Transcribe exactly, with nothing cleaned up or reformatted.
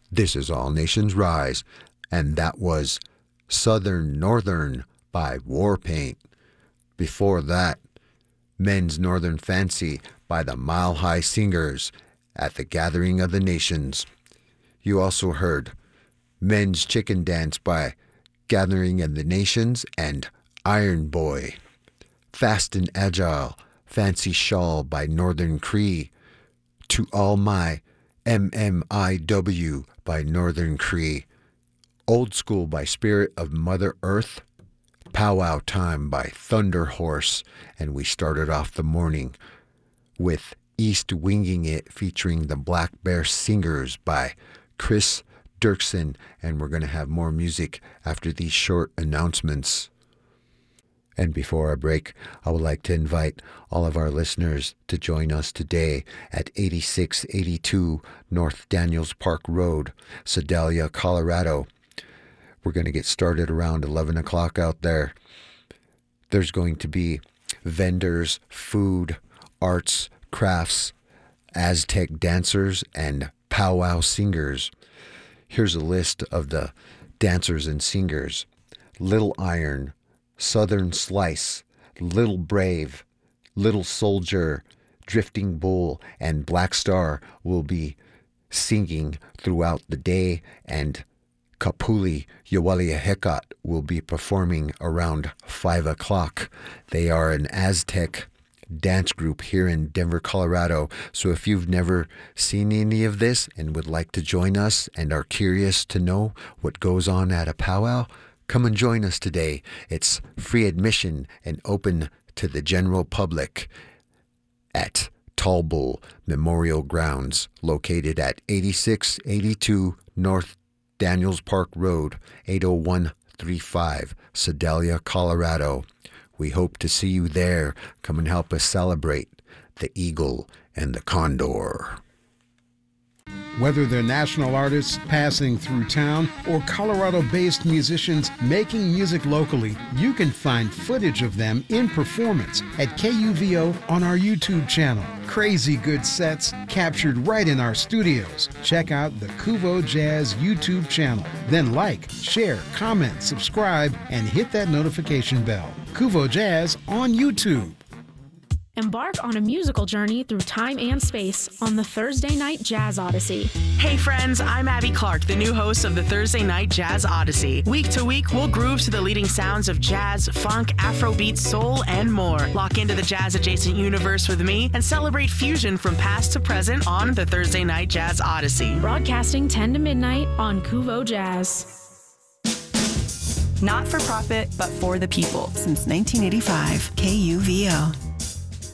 This is All Nations Rise, and that was Southern Northern by Warpaint. Before that, Men's Northern Fancy by the Mile High Singers at the Gathering of the Nations. You also heard Men's Chicken Dance by Gathering of the Nations and Iron Boy. Fast and Agile, Fancy Shawl by Northern Cree. To All My, M M I W by Northern Cree. Old School by Spirit of Mother Earth. Powwow Time by Thunder Horse. And we started off the morning with East Winging It featuring the Black Bear Singers by Chris Dirksen. And we're going to have more music after these short announcements. And before our break, I would like to invite all of our listeners to join us today at eighty-six eighty-two North Daniels Park Road, Sedalia, Colorado. We're going to get started around eleven o'clock out there. There's going to be vendors, food, arts, crafts, Aztec dancers, and powwow singers. Here's a list of the dancers and singers. Little Iron, Southern Slice, Little Brave, Little Soldier, Drifting Bull, and Black Star will be singing throughout the day, and Kapuli Yawalia Hekat will be performing around five o'clock. They are an Aztec dance group here in Denver, Colorado. So if you've never seen any of this and would like to join us and are curious to know what goes on at a powwow, come and join us today. It's free admission and open to the general public at Tall Bull Memorial Grounds, located at eighty-six eighty-two North Daniels Park Road, eight oh one three five, Sedalia, Colorado. We hope to see you there. Come and help us celebrate the eagle and the condor. Whether they're national artists passing through town or Colorado-based musicians making music locally, you can find footage of them in performance at K U V O on our YouTube channel. Crazy good sets captured right in our studios. Check out the Kuvo Jazz YouTube channel. Then like, share, comment, subscribe, and hit that notification bell. Kuvo Jazz on YouTube. Embark on a musical journey through time and space on the Thursday Night Jazz Odyssey. Hey friends, I'm Abby Clark, the new host of the Thursday Night Jazz Odyssey. Week to week, we'll groove to the leading sounds of jazz, funk, Afrobeat, soul, and more. Lock into the jazz-adjacent universe with me and celebrate fusion from past to present on the Thursday Night Jazz Odyssey. Broadcasting ten to midnight on Kuvo Jazz. Not for profit, but for the people. Since nineteen eighty-five, K U V O.